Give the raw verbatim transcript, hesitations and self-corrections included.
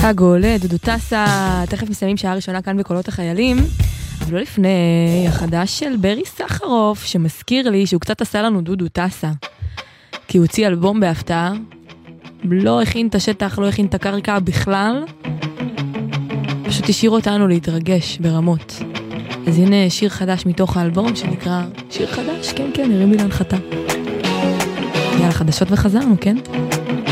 שיקגו לדודו טסה, תכף מסיימים שעה ראשונה כאן בקולות החיילים, אבל לא לפני החדש של ברי סחרוף, שמזכיר לי שהוא קצת עשה לנו דודו טסה, כי הוא הוציא אלבום בהפתעה, לא הכין את השטח, לא הכין את הקרקע בכלל, פשוט השאיר אותנו להתרגש ברמות. אז הנה שיר חדש מתוך האלבום שנקרא שיר חדש, כן כן, נראים לי להנחתה. יאללה, חדשות וחזרנו, כן?